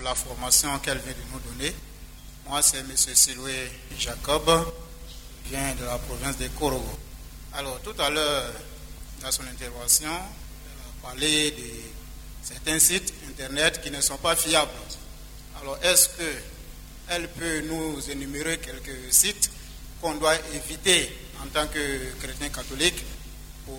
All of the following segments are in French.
la formation qu'elle vient de nous donner. Moi, c'est M. Siloué Jacob, qui vient de la province de Korogo. Alors, tout à l'heure, dans son intervention, elle a parlé de certains sites internet qui ne sont pas fiables. Alors, est-ce qu'elle peut nous énumérer quelques sites qu'on doit éviter en tant que chrétien catholique pour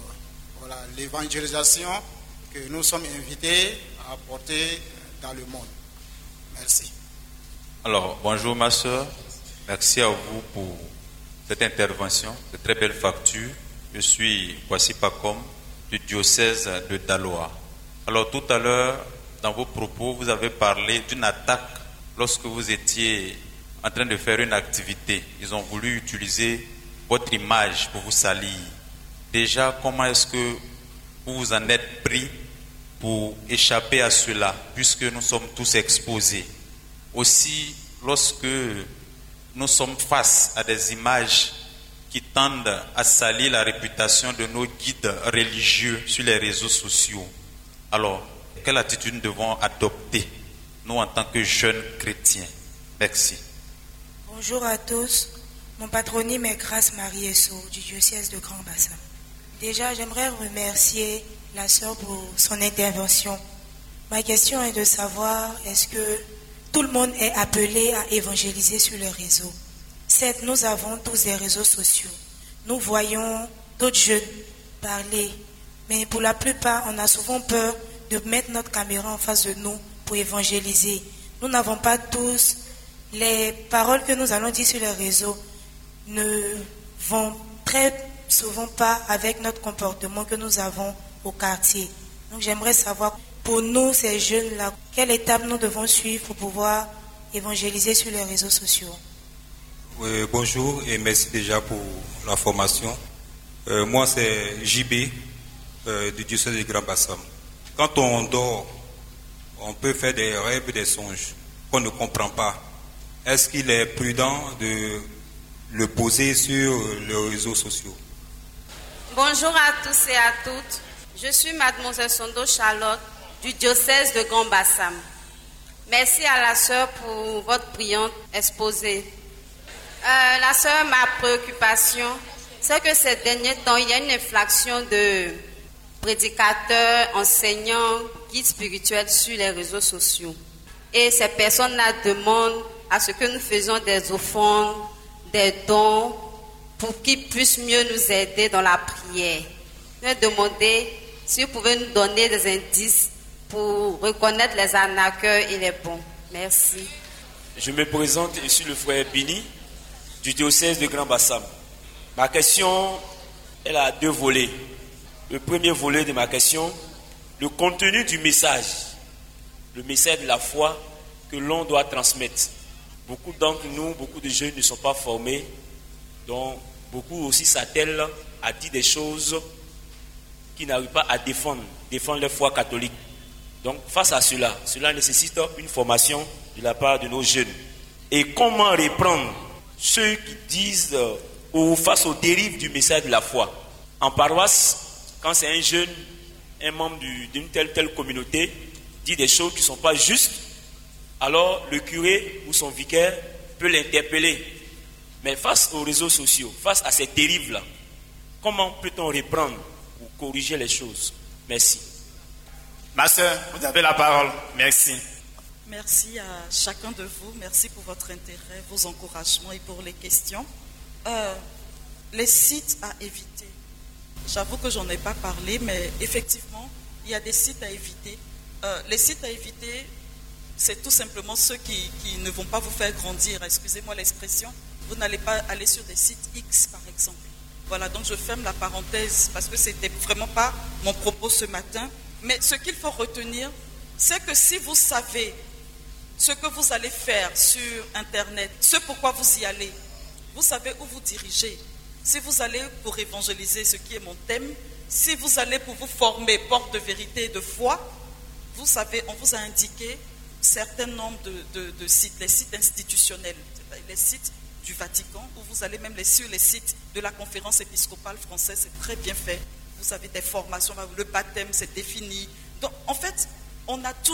l'évangélisation que nous sommes invités à apporter dans le monde? Merci. Alors, bonjour ma soeur. Merci à vous pour cette intervention, de très belle facture. Je suis Kwasi Pakom du diocèse de Daloa. Alors, tout à l'heure, dans vos propos, vous avez parlé d'une attaque lorsque vous étiez en train de faire une activité. Ils ont voulu utiliser votre image pour vous salir. Déjà, comment est-ce que vous vous en êtes pris pour échapper à cela, puisque nous sommes tous exposés? Aussi, lorsque nous sommes face à des images qui tendent à salir la réputation de nos guides religieux sur les réseaux sociaux, alors, quelle attitude nous devons adopter, nous en tant que jeunes chrétiens? Merci. Bonjour à tous. Mon patronyme est Grâce Marie Esso du diocèse de Grand Bassam. Déjà, j'aimerais remercier la sœur pour son intervention. Ma question est de savoir, est-ce que tout le monde est appelé à évangéliser sur les réseaux? Certes, nous avons tous des réseaux sociaux. Nous voyons d'autres jeunes parler. Mais pour la plupart, on a souvent peur de mettre notre caméra en face de nous pour évangéliser. Nous n'avons pas tous les paroles que nous allons dire sur les réseaux ne vont très souvent pas avec notre comportement que nous avons au quartier. Donc j'aimerais savoir, pour nous, ces jeunes-là, quelle étape nous devons suivre pour pouvoir évangéliser sur les réseaux sociaux? Oui, bonjour et merci déjà pour la formation. Moi, c'est JB du diocèse de Grand Bassam. Quand on dort, on peut faire des rêves, des songes qu'on ne comprend pas. Est-ce qu'il est prudent de le poser sur les réseaux sociaux? Bonjour à tous et à toutes. Je suis Mademoiselle Sondo Charlotte du diocèse de Grand Bassam. Merci à la sœur pour votre brillante exposé. La sœur, ma préoccupation, c'est que ces derniers temps, il y a une inflation de prédicateurs, enseignants, guides spirituels sur les réseaux sociaux. Et ces personnes-là demandent à ce que nous faisions des offrandes, des dons, pour qu'ils puissent mieux nous aider dans la prière. Je vais demander si vous pouvez nous donner des indices pour reconnaître les arnaqueurs et les bons. Merci. Je me présente, je suis le frère Bini du diocèse de Grand Bassam. Ma question, elle a deux volets. Le premier volet de ma question, le contenu du message. Le message de la foi que l'on doit transmettre. Beaucoup d'entre nous, beaucoup de jeunes ne sont pas formés, donc beaucoup aussi s'attellent à dire des choses qui n'arrivent pas à défendre la foi catholique. Donc face à cela, cela nécessite une formation de la part de nos jeunes. Et comment reprendre ceux qui disent ou face aux dérives du message de la foi? En paroisse, quand c'est un jeune, un membre d'une telle communauté, dit des choses qui ne sont pas justes, alors le curé ou son vicaire peut l'interpeller. Mais face aux réseaux sociaux, face à ces dérives-là, comment peut-on reprendre ou corriger les choses? Merci. Ma sœur, vous avez la parole. Merci. Merci à chacun de vous. Merci pour votre intérêt, vos encouragements et pour les questions. Les sites à éviter. J'avoue que j'en ai pas parlé, mais effectivement, il y a des sites à éviter. Les sites à éviter, c'est tout simplement ceux qui ne vont pas vous faire grandir. Excusez-moi l'expression. Vous n'allez pas aller sur des sites X, par exemple. Voilà, donc je ferme la parenthèse parce que ce n'était vraiment pas mon propos ce matin. Mais ce qu'il faut retenir, c'est que si vous savez ce que vous allez faire sur Internet, ce pourquoi vous y allez, vous savez où vous dirigez. Si vous allez pour évangéliser, ce qui est mon thème, si vous allez pour vous former porte de vérité et de foi, vous savez, on vous a indiqué un certain nombre de sites, les sites institutionnels, les sites du Vatican, où vous allez même sur les sites de la conférence épiscopale française, c'est très bien fait. Vous avez des formations, le baptême c'est défini. Donc en fait, on a tout.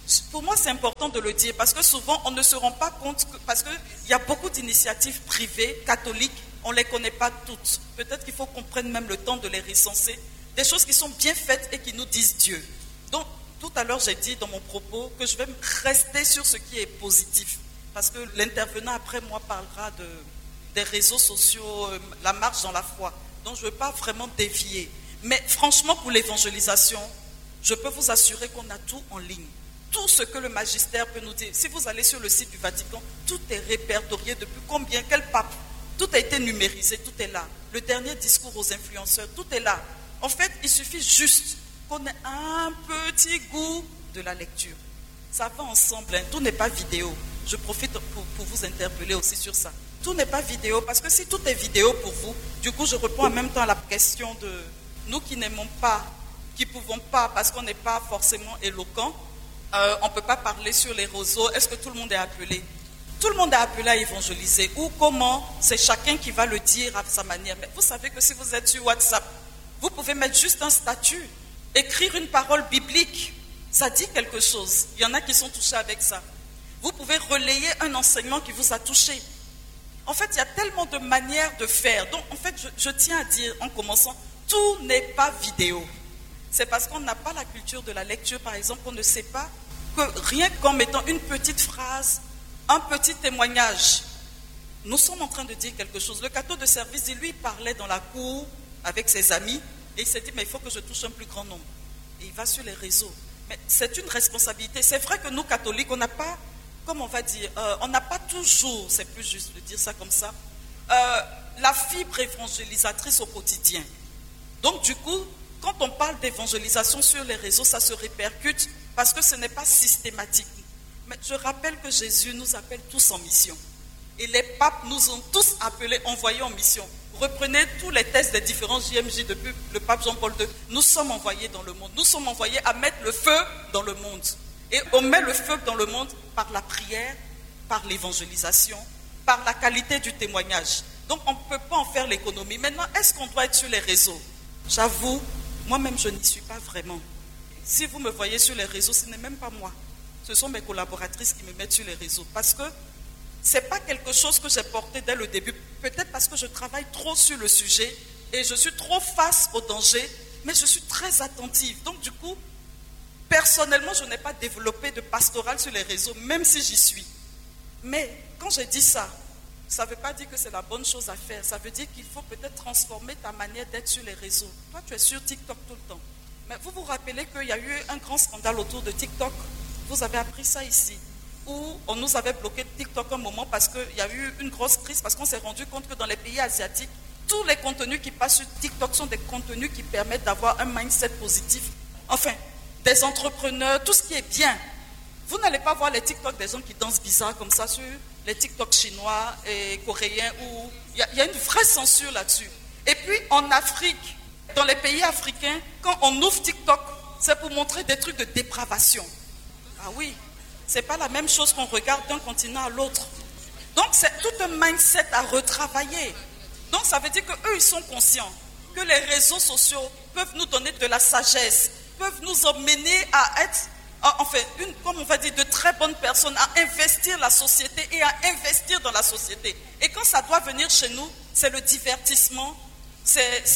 Pour moi, c'est important de le dire parce que souvent, on ne se rend pas compte, parce qu'il y a beaucoup d'initiatives privées, catholiques, on ne les connaît pas toutes. Peut-être qu'il faut qu'on prenne même le temps de les recenser. Des choses qui sont bien faites et qui nous disent Dieu. Donc, tout à l'heure, j'ai dit dans mon propos que je vais rester sur ce qui est positif. Parce que l'intervenant après moi parlera des réseaux sociaux, la marche dans la foi. Donc, je ne veux pas vraiment dévier. Mais franchement, pour l'évangélisation, je peux vous assurer qu'on a tout en ligne. Tout ce que le magistère peut nous dire. Si vous allez sur le site du Vatican, tout est répertorié depuis combien, quel pape. Tout a été numérisé, tout est là. Le dernier discours aux influenceurs, tout est là. En fait, il suffit juste qu'on ait un petit goût de la lecture. Ça va ensemble, hein. Tout n'est pas vidéo. Je profite pour vous interpeller aussi sur ça. Tout n'est pas vidéo, parce que si tout est vidéo pour vous, du coup, je réponds en même temps à la question de nous qui n'aimons pas, qui ne pouvons pas, parce qu'on n'est pas forcément éloquent, on ne peut pas parler sur les réseaux. Est-ce que tout le monde est appelé? Tout le monde est appelé à évangéliser. Ou comment? C'est chacun qui va le dire à sa manière. Mais vous savez que si vous êtes sur WhatsApp, vous pouvez mettre juste un statut, écrire une parole biblique. Ça dit quelque chose. Il y en a qui sont touchés avec ça. Vous pouvez relayer un enseignement qui vous a touché. En fait, il y a tellement de manières de faire. Donc, en fait, je tiens à dire en commençant, tout n'est pas vidéo. C'est parce qu'on n'a pas la culture de la lecture, par exemple, qu'on ne sait pas que rien qu'en mettant une petite phrase, un petit témoignage, nous sommes en train de dire quelque chose. Le cateau de service, lui, parlait dans la cour avec ses amis et il s'est dit, mais il faut que je touche un plus grand nombre. Et il va sur les réseaux. Mais c'est une responsabilité. C'est vrai que nous, catholiques, on n'a pas, comme on va dire, on n'a pas toujours, c'est plus juste de dire ça comme ça, la fibre évangélisatrice au quotidien. Donc, du coup, quand on parle d'évangélisation sur les réseaux, ça se répercute parce que ce n'est pas systématique. Mais je rappelle que Jésus nous appelle tous en mission. Et les papes nous ont tous appelés, envoyés en mission. Reprenez tous les textes des différents JMJ depuis le pape Jean-Paul II. Nous sommes envoyés dans le monde. Nous sommes envoyés à mettre le feu dans le monde. Et on met le feu dans le monde par la prière, par l'évangélisation, par la qualité du témoignage. Donc on ne peut pas en faire l'économie. Maintenant, est-ce qu'on doit être sur les réseaux? J'avoue, moi-même je n'y suis pas vraiment. Si vous me voyez sur les réseaux, ce n'est même pas moi. Ce sont mes collaboratrices qui me mettent sur les réseaux. Parce que ce n'est pas quelque chose que j'ai porté dès le début. Peut-être parce que je travaille trop sur le sujet et je suis trop face au danger, mais je suis très attentive. Donc du coup, personnellement, je n'ai pas développé de pastoral sur les réseaux, même si j'y suis. Mais quand j'ai dit ça, ça ne veut pas dire que c'est la bonne chose à faire. Ça veut dire qu'il faut peut-être transformer ta manière d'être sur les réseaux. Toi, tu es sur TikTok tout le temps. Mais vous vous rappelez qu'il y a eu un grand scandale autour de TikTok? Vous avez appris ça ici, où on nous avait bloqué TikTok un moment parce qu'il y a eu une grosse crise, parce qu'on s'est rendu compte que dans les pays asiatiques, tous les contenus qui passent sur TikTok sont des contenus qui permettent d'avoir un mindset positif. Enfin, des entrepreneurs, tout ce qui est bien. Vous n'allez pas voir les TikTok des gens qui dansent bizarre comme ça sur les TikTok chinois et coréens, où il y a une vraie censure là-dessus. Et puis en Afrique, dans les pays africains, quand on ouvre TikTok, c'est pour montrer des trucs de dépravation. Ah oui, c'est pas la même chose qu'on regarde d'un continent à l'autre. Donc c'est tout un mindset à retravailler. Donc ça veut dire qu'eux, ils sont conscients que les réseaux sociaux peuvent nous donner de la sagesse, peuvent nous emmener à être, enfin, comme on va dire, de très bonnes personnes, à investir la société et à investir dans la société. Et quand ça doit venir chez nous, c'est le divertissement, c'est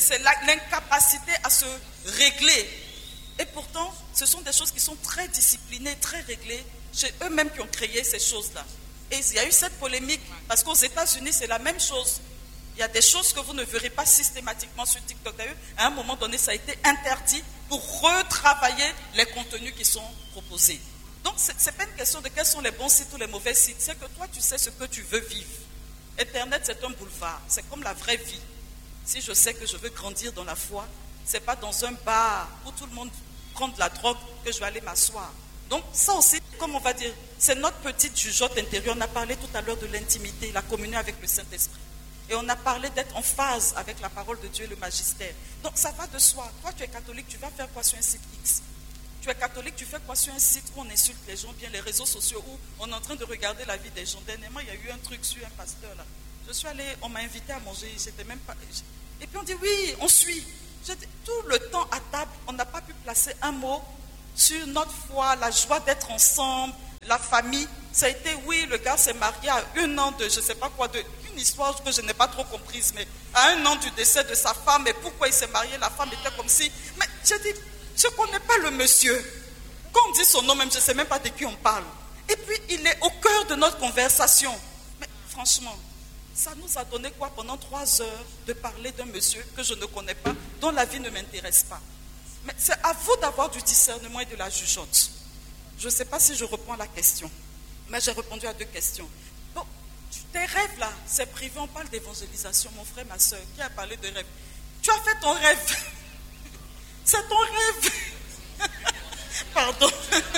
l'incapacité à se régler. Et pourtant, ce sont des choses qui sont très disciplinées, très réglées, chez eux-mêmes qui ont créé ces choses-là. Et il y a eu cette polémique, parce qu'aux États-Unis, c'est la même chose. Il y a des choses que vous ne verrez pas systématiquement sur TikTok. D'ailleurs, à un moment donné, ça a été interdit pour retravailler les contenus qui sont proposés. Donc, ce n'est pas une question de quels sont les bons sites ou les mauvais sites. C'est que toi, tu sais ce que tu veux vivre. Internet, c'est un boulevard. C'est comme la vraie vie. Si je sais que je veux grandir dans la foi, ce n'est pas dans un bar où tout le monde prend de la drogue que je vais aller m'asseoir. Donc ça aussi, comme on va dire, c'est notre petite jugeote intérieure. On a parlé tout à l'heure de l'intimité, la communion avec le Saint-Esprit. Et on a parlé d'être en phase avec la parole de Dieu et le magistère. Donc ça va de soi. Toi, tu es catholique, tu vas faire quoi sur un site X? Tu es catholique, tu fais quoi sur un site où on insulte les gens, bien les réseaux sociaux, où on est en train de regarder la vie des gens. Dernièrement, il y a eu un truc sur un pasteur là. Je suis allée, on m'a invité à manger, j'étais même pas... Et puis on dit oui, on suit. Tout le temps à table, on n'a pas pu placer un mot sur notre foi, la joie d'être ensemble, la famille. Ça a été, oui, le gars s'est marié à 1 an de, je ne sais pas quoi, une histoire que je n'ai pas trop comprise, mais à 1 an du décès de sa femme, et pourquoi il s'est marié, la femme était comme si... Mais j'ai dit, je ne connais pas le monsieur. Quand on dit son nom même, je ne sais même pas de qui on parle. Et puis, il est au cœur de notre conversation. Mais franchement, ça nous a donné quoi pendant 3 heures de parler d'un monsieur que je ne connais pas, dont la vie ne m'intéresse pas. Mais c'est à vous d'avoir du discernement et de la jugeote. Je ne sais pas si je reprends la question, mais j'ai répondu à 2 questions. Bon, tes rêves là, c'est privé, on parle d'évangélisation, mon frère, ma soeur, qui a parlé de rêve. Tu as fait ton rêve. C'est ton rêve. Pardon.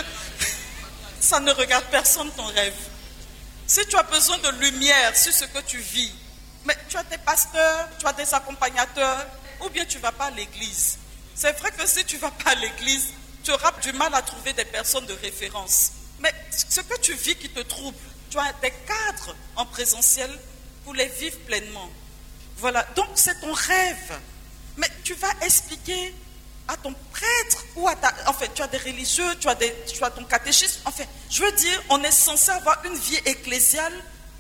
Ça ne regarde personne ton rêve. Si tu as besoin de lumière sur ce que tu vis, mais tu as des pasteurs, tu as des accompagnateurs, ou bien tu ne vas pas à l'église. C'est vrai que si tu ne vas pas à l'église, tu auras du mal à trouver des personnes de référence. Mais ce que tu vis qui te trouble, tu as des cadres en présentiel pour les vivre pleinement. Voilà, donc c'est ton rêve. Mais tu vas expliquer à ton prêtre ou à ta... Enfin, tu as des religieux, tu as ton catéchisme. Enfin, je veux dire, on est censé avoir une vie ecclésiale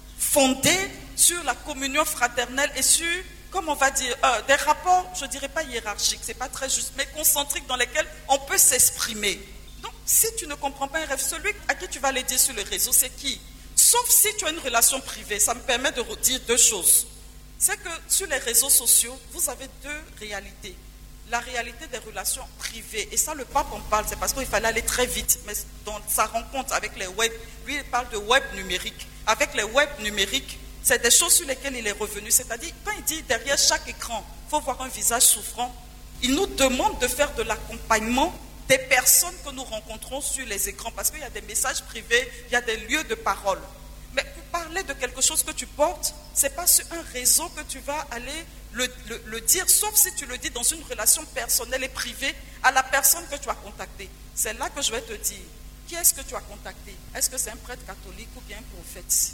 fondée sur la communion fraternelle et sur, comme on va dire, des rapports, je ne dirais pas hiérarchiques, c'est pas très juste, mais concentriques dans lesquels on peut s'exprimer. Donc, si tu ne comprends pas un rêve, celui à qui tu vas les dire sur le réseau, c'est qui? Sauf si tu as une relation privée, ça me permet de redire 2 choses. C'est que sur les réseaux sociaux, vous avez 2 réalités. La réalité des relations privées, et ça le pape en parle, c'est parce qu'il fallait aller très vite, mais dans sa rencontre avec les web, lui il parle de web numérique. Avec les web numériques, c'est des choses sur lesquelles il est revenu, c'est-à-dire quand il dit derrière chaque écran, il faut voir un visage souffrant, il nous demande de faire de l'accompagnement des personnes que nous rencontrons sur les écrans, parce qu'il y a des messages privés, il y a des lieux de parole. Mais pour parler de quelque chose que tu portes, ce n'est pas sur un réseau que tu vas aller le dire, sauf si tu le dis dans une relation personnelle et privée à la personne que tu as contactée. C'est là que je vais te dire, qui est-ce que tu as contacté? Est-ce que c'est un prêtre catholique ou bien un prophète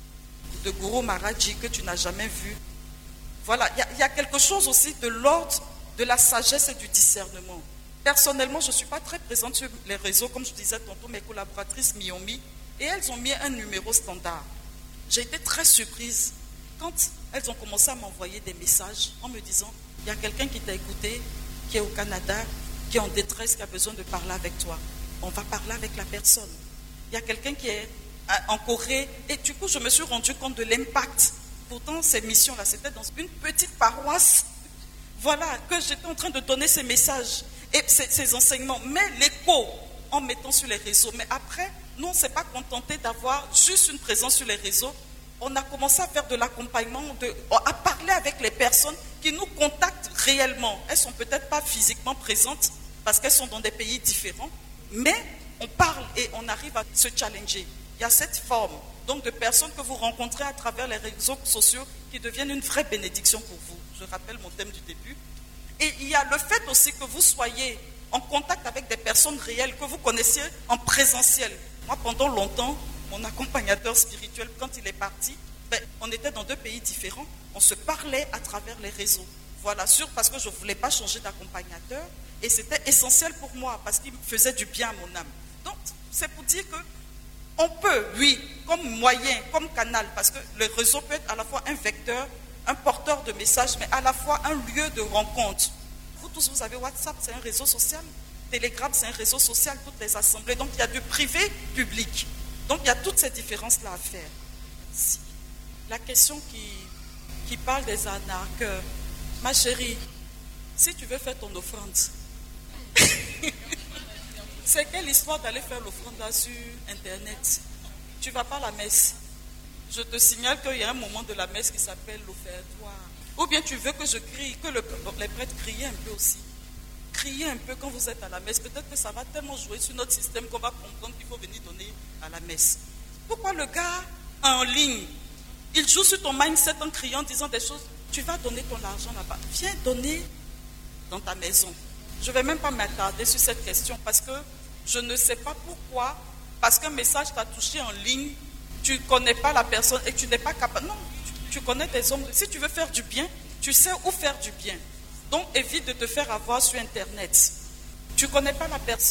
de Guru Maharaji que tu n'as jamais vu? Voilà, il y a quelque chose aussi de l'ordre de la sagesse et du discernement. Personnellement, je ne suis pas très présente sur les réseaux, comme je disais tantôt, mes collaboratrices m'y ont mis, et elles ont mis un numéro standard. J'ai été très surprise quand elles ont commencé à m'envoyer des messages en me disant, il y a quelqu'un qui t'a écouté, qui est au Canada, qui est en détresse, qui a besoin de parler avec toi. On va parler avec la personne. Il y a quelqu'un qui est en Corée, et du coup, je me suis rendu compte de l'impact. Pourtant, ces missions-là, c'était dans une petite paroisse, voilà, que j'étais en train de donner ces messages et ces enseignements. Mais l'écho, en mettant sur les réseaux. Mais après, nous, on ne s'est pas contenté d'avoir juste une présence sur les réseaux. On a commencé à faire de l'accompagnement, à parler avec les personnes qui nous contactent réellement. Elles ne sont peut-être pas physiquement présentes parce qu'elles sont dans des pays différents, mais on parle et on arrive à se challenger. Il y a cette forme donc de personnes que vous rencontrez à travers les réseaux sociaux qui deviennent une vraie bénédiction pour vous. Je rappelle mon thème du début. Et il y a le fait aussi que vous soyez en contact avec des personnes réelles que vous connaissiez en présentiel. Moi, pendant longtemps, mon accompagnateur spirituel, quand il est parti, on était dans 2 pays différents. On se parlait à travers les réseaux. Voilà, parce que je ne voulais pas changer d'accompagnateur. Et c'était essentiel pour moi, parce qu'il faisait du bien à mon âme. Donc, c'est pour dire que on peut, oui, comme moyen, comme canal, parce que le réseau peut être à la fois un vecteur, un porteur de messages, mais à la fois un lieu de rencontre. Vous tous, vous avez WhatsApp, c'est un réseau social. Telegram, c'est un réseau social, toutes les assemblées. Donc, il y a du privé, public. Donc, il y a toutes ces différences-là à faire. Si. La question qui parle des arnaqueurs. Ma chérie, si tu veux faire ton offrande, c'est quelle histoire d'aller faire l'offrande là sur Internet? Tu ne vas pas à la messe. Je te signale qu'il y a un moment de la messe qui s'appelle l'offertoire. Ou bien tu veux que je crie, que les prêtres crient un peu aussi. Criez un peu quand vous êtes à la messe. Peut-être que ça va tellement jouer sur notre système qu'on va comprendre qu'il faut venir donner à la messe. Pourquoi le gars en ligne, il joue sur ton mindset en criant, en disant des choses? Tu vas donner ton argent là-bas. Viens donner dans ta maison. Je ne vais même pas m'attarder sur cette question parce que je ne sais pas pourquoi. Parce qu'un message t'a touché en ligne, tu ne connais pas la personne et tu n'es pas capable. Non, tu connais des hommes. Si tu veux faire du bien, tu sais où faire du bien. Donc évite de te faire avoir sur Internet. Tu ne connais pas la personne.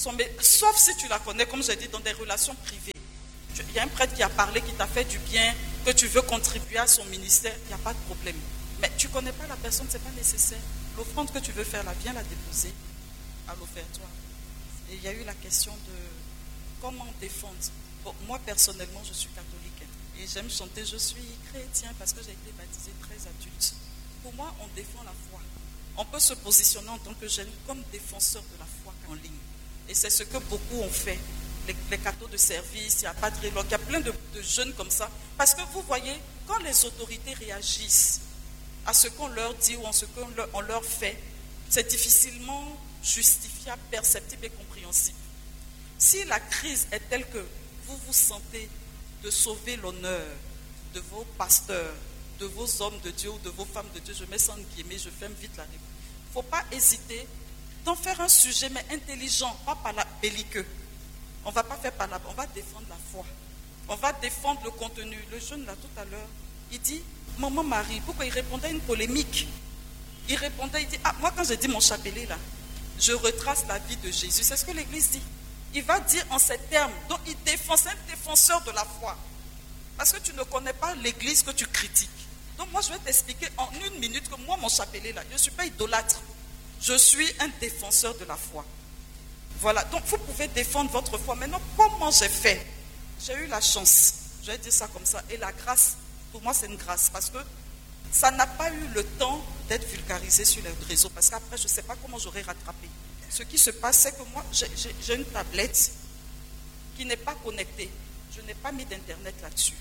sauf si tu la connais, comme j'ai dit, dans des relations privées. Il y a un prêtre qui a parlé, qui t'a fait du bien, que tu veux contribuer à son ministère, il n'y a pas de problème. Mais tu ne connais pas la personne, ce n'est pas nécessaire. L'offrande que tu veux faire là, viens la déposer à l'offertoire. Et il y a eu la question de comment défendre. Bon, moi, personnellement, je suis catholique. Et j'aime chanter, je suis chrétien, parce que j'ai été baptisé très adulte. Pour moi, on défend la foi. On peut se positionner en tant que jeune comme défenseur de la foi en ligne. Et c'est ce que beaucoup ont fait. Les cadeaux de service, il y a pas de relog, il y a plein de jeunes comme ça. Parce que vous voyez, quand les autorités réagissent à ce qu'on leur dit ou à ce qu'on leur fait, c'est difficilement justifiable, perceptible et compréhensible. Si la crise est telle que vous vous sentez de sauver l'honneur de vos pasteurs, de vos hommes de Dieu ou de vos femmes de Dieu, je mets ça en guillemets, je ferme vite la réponse. Il ne faut pas hésiter d'en faire un sujet, mais intelligent, pas belliqueux. On ne va pas faire palabre, on va défendre la foi. On va défendre le contenu. Le jeune là tout à l'heure, il dit, Maman Marie, pourquoi il répondait à une polémique? Il répondait, il dit, ah, moi quand je dis mon chapelet là, je retrace la vie de Jésus. C'est ce que l'Église dit. Il va dire en ces termes, donc il défend, c'est un défenseur de la foi. Parce que tu ne connais pas l'Église que tu critiques. Donc moi je vais t'expliquer en 1 minute que moi mon chapelet là, je ne suis pas idolâtre. Je suis un défenseur de la foi. Voilà, donc vous pouvez défendre votre foi. Maintenant, comment j'ai fait? J'ai eu la chance, je vais dire ça comme ça, et la grâce, pour moi c'est une grâce, parce que ça n'a pas eu le temps d'être vulgarisé sur les réseaux, parce qu'après je ne sais pas comment j'aurais rattrapé. Ce qui se passe, c'est que moi, j'ai une tablette qui n'est pas connectée. Je n'ai pas mis d'internet là-dessus.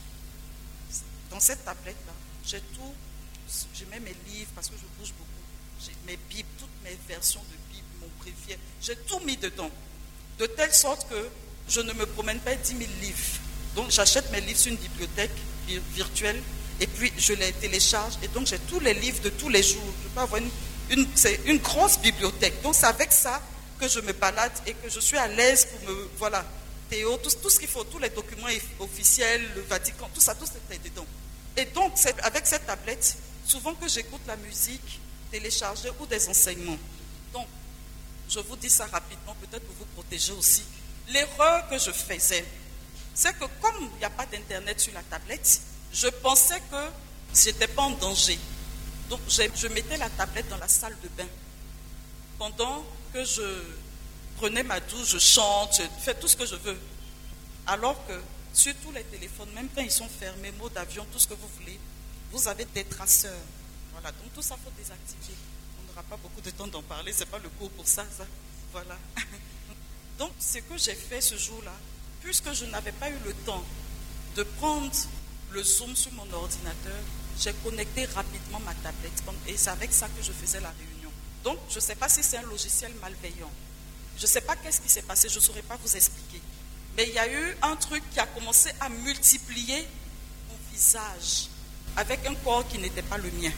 Dans cette tablette-là, j'ai tout, je mets mes livres, parce que je bouge beaucoup. J'ai mes Bibles, toutes mes versions de Bible, mon bréviaire, j'ai tout mis dedans. De telle sorte que je ne me promène pas 10 000 livres. Donc j'achète mes livres sur une bibliothèque virtuelle et puis je les télécharge. Et donc j'ai tous les livres de tous les jours. Je peux avoir c'est une grosse bibliothèque. Donc c'est avec ça que je me balade et que je suis à l'aise pour me... Voilà, Théo, tout ce qu'il faut, tous les documents officiels, le Vatican, tout ça, tout est dedans. Et donc c'est avec cette tablette, souvent que j'écoute la musique téléchargée ou des enseignements. Donc, je vous dis ça rapidement, peut-être pour vous protéger aussi. L'erreur que je faisais, c'est que comme il n'y a pas d'internet sur la tablette, je pensais que je n'étais pas en danger. Donc je mettais la tablette dans la salle de bain. Pendant que je prenais ma douche, je chante, je fais tout ce que je veux. Alors que sur tous les téléphones, même quand ils sont fermés, mode avion, tout ce que vous voulez, vous avez des traceurs. Voilà, donc tout ça, il faut désactiver. On n'aura pas beaucoup de temps d'en parler, ce n'est pas le cours pour ça. Voilà. Donc, ce que j'ai fait ce jour-là, puisque je n'avais pas eu le temps de prendre le Zoom sur mon ordinateur, j'ai connecté rapidement ma tablette. Et c'est avec ça que je faisais la réunion. Donc, je ne sais pas si c'est un logiciel malveillant. Je ne sais pas qu'est-ce qui s'est passé, je ne saurais pas vous expliquer. Mais il y a eu un truc qui a commencé à multiplier mon visage avec un corps qui n'était pas le mien.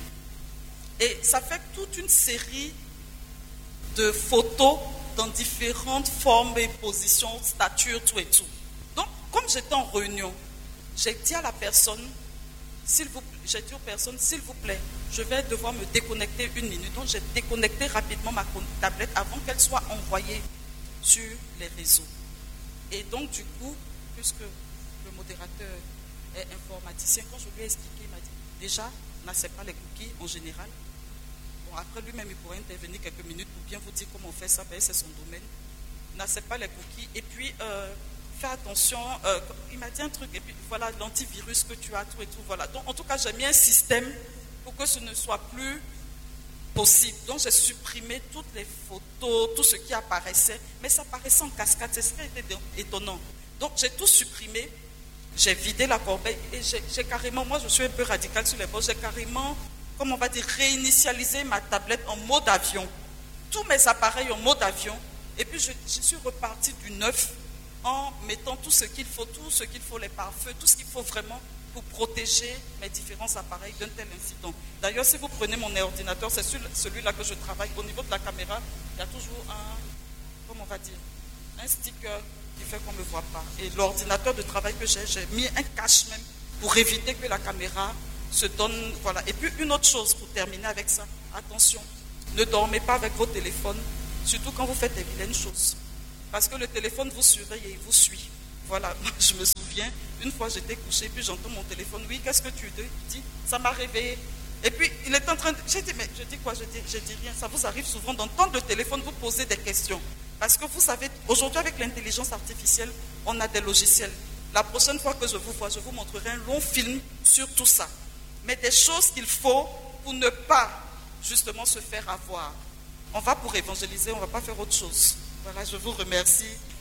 Et ça fait toute une série de photos dans différentes formes et positions, statures, tout et tout. Donc, comme j'étais en réunion, j'ai dit à la personne, s'il vous plaît, je vais devoir me déconnecter 1 minute. Donc, j'ai déconnecté rapidement ma tablette avant qu'elle soit envoyée sur les réseaux. Et donc, du coup, puisque le modérateur est informaticien, quand je lui ai expliqué, il m'a dit, déjà, n'accepte pas les cookies en général. Bon, après lui-même, il pourrait intervenir quelques minutes pour bien vous dire comment on fait ça, c'est son domaine. N'accepte pas les cookies. Et puis, fais attention, il m'a dit un truc, et puis voilà, l'antivirus que tu as, tout et tout, voilà. Donc, en tout cas, j'ai mis un système pour que ce ne soit plus possible. Donc, j'ai supprimé toutes les photos, tout ce qui apparaissait, mais ça apparaissait en cascade, c'est ce qui était étonnant. Donc, j'ai tout supprimé. J'ai vidé la corbeille et j'ai carrément, moi je suis un peu radical sur les bords, j'ai carrément, comment on va dire, réinitialisé ma tablette en mode avion. Tous mes appareils en mode avion. Et puis je suis reparti du neuf en mettant tout ce qu'il faut, les pare-feux, tout ce qu'il faut vraiment pour protéger mes différents appareils d'un tel incident. D'ailleurs, si vous prenez mon ordinateur, c'est celui-là que je travaille. Au niveau de la caméra, il y a toujours comment on va dire, un sticker qui fait qu'on ne me voit pas. Et l'ordinateur de travail que j'ai mis un cache même pour éviter que la caméra se donne. Voilà. Et puis une autre chose pour terminer avec ça, attention, ne dormez pas avec vos téléphones, surtout quand vous faites des vilaines choses. Parce que le téléphone vous surveille et il vous suit. Voilà, moi, je me souviens, une fois j'étais couchée, puis j'entends mon téléphone. Oui, qu'est-ce que tu dis? Ça m'a réveillée. Et puis, il est en train de... J'ai dit, mais je dis quoi? Je dis rien. Ça vous arrive souvent d'entendre le téléphone vous poser des questions. Parce que vous savez, aujourd'hui, avec l'intelligence artificielle, on a des logiciels. La prochaine fois que je vous vois, je vous montrerai un long film sur tout ça. Mais des choses qu'il faut pour ne pas, justement, se faire avoir. On va pour évangéliser, on ne va pas faire autre chose. Voilà, je vous remercie.